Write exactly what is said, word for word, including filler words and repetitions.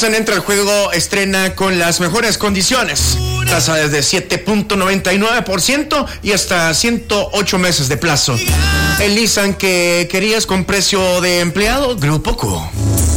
Nissan entra al juego, estrena con las mejores condiciones. Tasa desde siete punto noventa y nueve por ciento y hasta ciento ocho meses de plazo. El Nissan que querías con precio de empleado, Grupo Q.